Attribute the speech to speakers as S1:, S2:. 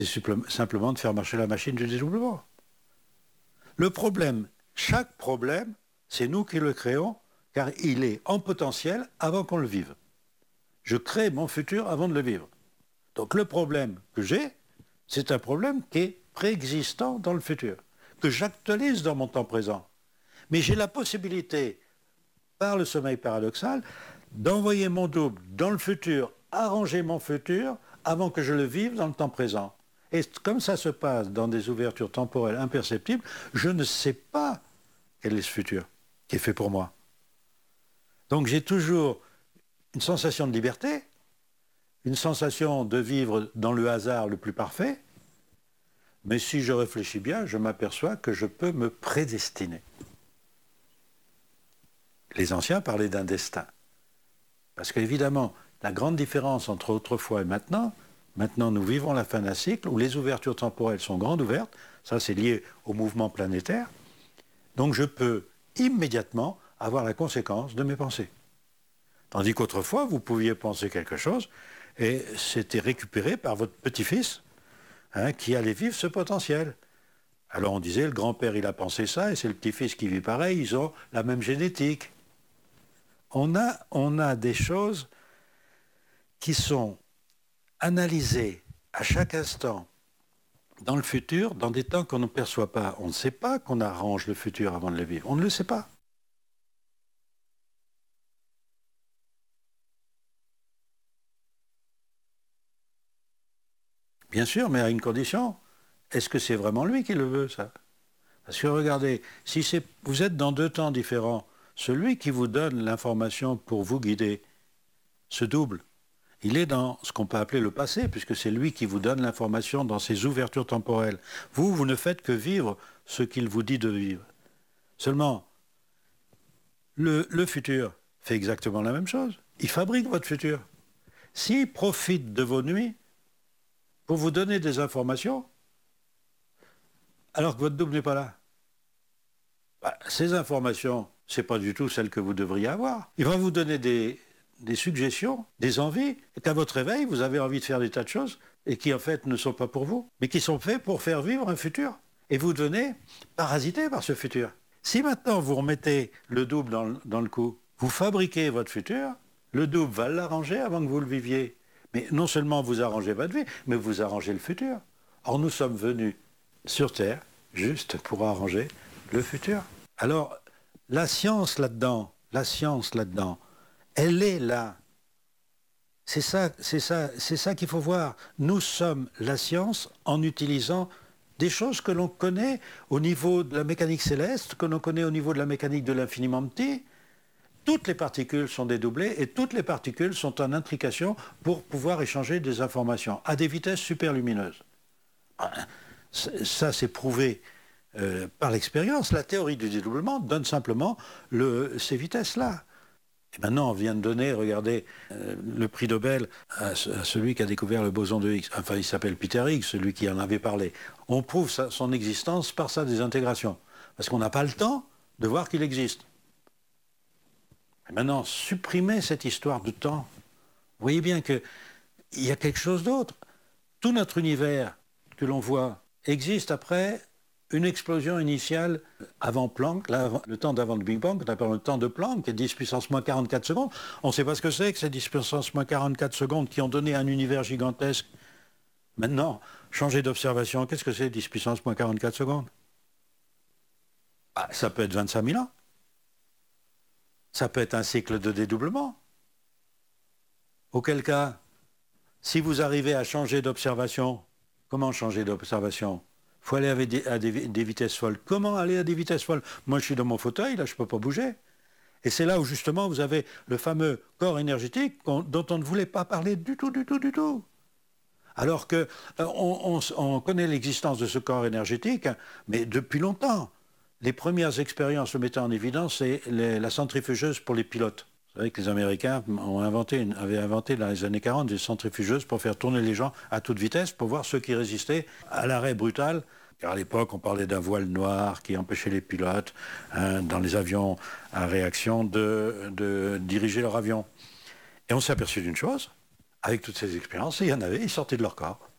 S1: C'est simplement de faire marcher la machine du dédoublement. Le problème, chaque problème, c'est nous qui le créons, car il est en potentiel avant qu'on le vive. Je crée mon futur avant de le vivre. Donc le problème que j'ai, c'est un problème qui est préexistant dans le futur, que j'actualise dans mon temps présent. Mais j'ai la possibilité, par le sommeil paradoxal, d'envoyer mon double dans le futur, arranger mon futur, avant que je le vive dans le temps présent. Et comme ça se passe dans des ouvertures temporelles imperceptibles, je ne sais pas quel est ce futur qui est fait pour moi. Donc j'ai toujours une sensation de liberté, une sensation de vivre dans le hasard le plus parfait, mais si je réfléchis bien, je m'aperçois que je peux me prédestiner. Les anciens parlaient d'un destin. Parce qu'évidemment, la grande différence entre autrefois et maintenant nous vivons la fin d'un cycle où les ouvertures temporelles sont grandes ouvertes, ça c'est lié au mouvement planétaire, donc je peux immédiatement avoir la conséquence de mes pensées. Tandis qu'autrefois, vous pouviez penser quelque chose et c'était récupéré par votre petit-fils qui allait vivre ce potentiel. Alors on disait, le grand-père il a pensé ça et c'est le petit-fils qui vit pareil, ils ont la même génétique. On a des choses qui sont analysées à chaque instant dans le futur, dans des temps qu'on ne perçoit pas. On ne sait pas qu'on arrange le futur avant de le vivre. On ne le sait pas. Bien sûr, mais à une condition. Est-ce que c'est vraiment lui qui le veut, ça? Parce que regardez, si vous êtes dans deux temps différents, celui qui vous donne l'information pour vous guider se double. Il est dans ce qu'on peut appeler le passé, puisque c'est lui qui vous donne l'information dans ses ouvertures temporelles. Vous ne faites que vivre ce qu'il vous dit de vivre. Seulement, le futur fait exactement la même chose. Il fabrique votre futur. S'il profite de vos nuits pour vous donner des informations, alors que votre double n'est pas là, ces informations, ce n'est pas du tout celles que vous devriez avoir. Il va vous donner des suggestions, des envies, et qu'à votre réveil, vous avez envie de faire des tas de choses, et qui en fait ne sont pas pour vous, mais qui sont faits pour faire vivre un futur. Et vous devenez parasité par ce futur. Si maintenant vous remettez le double dans le coup, vous fabriquez votre futur, le double va l'arranger avant que vous le viviez. Mais non seulement vous arrangez votre vie, mais vous arrangez le futur. Or nous sommes venus sur Terre juste pour arranger le futur. Alors, la science là-dedans, elle est là. C'est ça qu'il faut voir. Nous sommes la science en utilisant des choses que l'on connaît au niveau de la mécanique céleste, que l'on connaît au niveau de la mécanique de l'infiniment petit. Toutes les particules sont dédoublées et toutes les particules sont en intrication pour pouvoir échanger des informations à des vitesses superlumineuses. Ça, c'est prouvé par l'expérience. La théorie du dédoublement donne simplement ces vitesses-là. Et maintenant, on vient de donner, regardez, le prix Nobel à celui qui a découvert le boson de Higgs. Enfin, il s'appelle Peter Higgs, celui qui en avait parlé. On prouve son existence par sa désintégration. Parce qu'on n'a pas le temps de voir qu'il existe. Et maintenant, supprimez cette histoire de temps. Vous voyez bien qu'il y a quelque chose d'autre. Tout notre univers que l'on voit existe après une explosion initiale avant Planck, le temps d'avant le Big Bang, qu'on appelle le temps de Planck, qui est 10 puissance moins 44 secondes. On ne sait pas ce que c'est que ces 10 puissance moins 44 secondes qui ont donné un univers gigantesque. Maintenant, changer d'observation, qu'est-ce que c'est 10 puissance moins 44 secondes? Ça peut être 25 000 ans. Ça peut être un cycle de dédoublement. Auquel cas, si vous arrivez à changer d'observation, comment changer d'observation? Il faut aller à des vitesses folles. Comment aller à des vitesses folles? Moi, je suis dans mon fauteuil, là, je ne peux pas bouger. Et c'est là où, justement, vous avez le fameux corps énergétique dont on ne voulait pas parler du tout. Alors qu'on connaît l'existence de ce corps énergétique, mais depuis longtemps. Les premières expériences le mettant en évidence, c'est la centrifugeuse pour les pilotes. Vous savez que les Américains avaient inventé dans les années 40 des centrifugeuses pour faire tourner les gens à toute vitesse, pour voir ceux qui résistaient à l'arrêt brutal. Car à l'époque, on parlait d'un voile noir qui empêchait les pilotes dans les avions à réaction de diriger leur avion. Et on s'est aperçu d'une chose, avec toutes ces expériences, il y en avait, ils sortaient de leur corps.